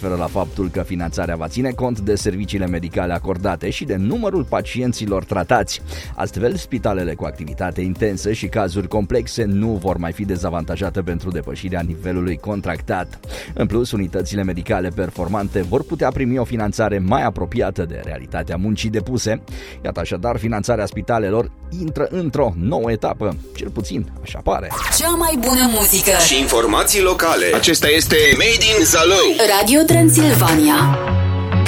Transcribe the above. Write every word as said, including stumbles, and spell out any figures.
referă la faptul că finanțarea va ține cont de serviciile medicale acordate și de numărul pacienților tratați. Astfel, spitalele cu activitate intensă și cazuri complexe nu vor mai fi dezavantajate pentru depășirea nivelului contractat. În plus, unitățile medicale performante vor putea primi o finanțare mai apropiată de realitatea muncii depuse. Iată așadar, finanțarea spitalelor intră într-o nouă etapă, cel puțin așa pare. Cea mai bună muzică și informații locale. Acesta este Made in Zalău. Radio Transilvania.